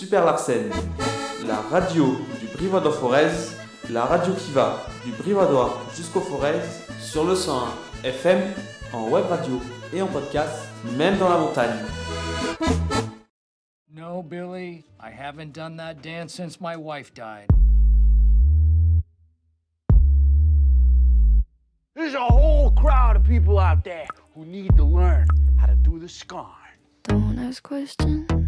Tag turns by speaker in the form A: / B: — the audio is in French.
A: Super Larsen, la radio du Brivadois Forez, la radio qui va du Brivadois jusqu'au Forez, sur le 101 FM, en web radio et en podcast, même dans la montagne.
B: No, Billy, I haven't done that dance since my wife died.
C: There's a whole crowd of people out there who need to learn how to do the scarn.
D: Don't ask questions.